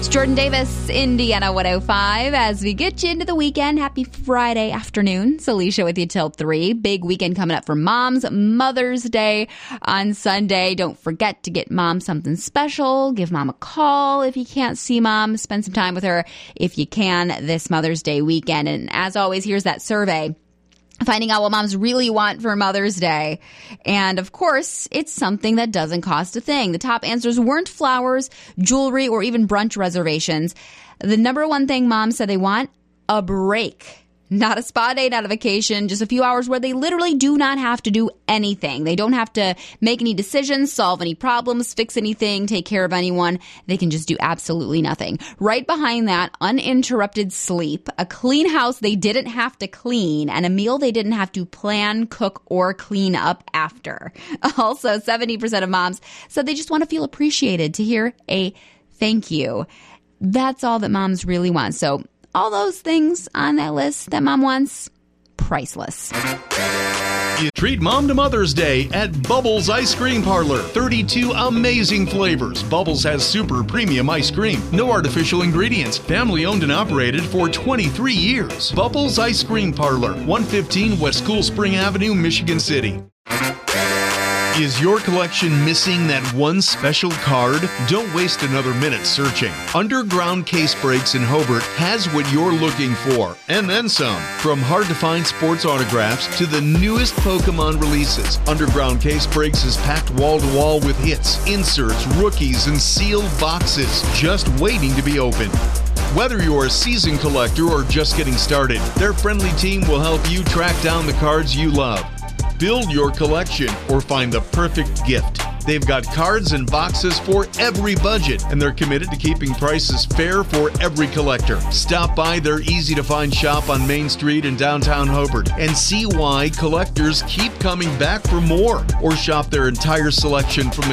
It's Jordan Davis, Indiana 105. As we get you into the weekend, happy Friday afternoon. It's Alicia with you till 3. Big weekend coming up for moms. Mother's Day on Sunday. Don't forget to get mom something special. Give mom a call if you can't see mom. Spend some time with her if you can this Mother's Day weekend. And as always, here's that survey, finding out what moms really want for Mother's Day. And of course, it's something that doesn't cost a thing. The top answers weren't flowers, jewelry, or even brunch reservations. The number one thing moms said they want, a break. Not a spa day, not a vacation, just a few hours where they literally do not have to do anything. They don't have to make any decisions, solve any problems, fix anything, take care of anyone. They can just do absolutely nothing. Right behind that, uninterrupted sleep, a clean house they didn't have to clean, and a meal they didn't have to plan, cook, or clean up after. Also, 70% of moms said they just want to feel appreciated, to hear a thank you. That's all that moms really want. So all those things on that list that mom wants, priceless. Treat Mom to Mother's Day at Bubbles Ice Cream Parlor. 32 amazing flavors. Bubbles has super premium ice cream. No artificial ingredients. Family owned and operated for 23 years. Bubbles Ice Cream Parlor, 115 West Cool Spring Avenue, Michigan City. Is your collection missing that one special card? Don't waste another minute searching. Underground Case Breaks in Hobart has what you're looking for, and then some. From hard-to-find sports autographs to the newest Pokemon releases, Underground Case Breaks is packed wall-to-wall with hits, inserts, rookies, and sealed boxes just waiting to be opened. Whether you're a seasoned collector or just getting started, their friendly team will help you track down the cards you love. Build your collection or find the perfect gift. They've got cards and boxes for every budget, and they're committed to keeping prices fair for every collector. Stop by their easy-to-find shop on Main Street in downtown Hobart and see why collectors keep coming back for more, or shop their entire selection from the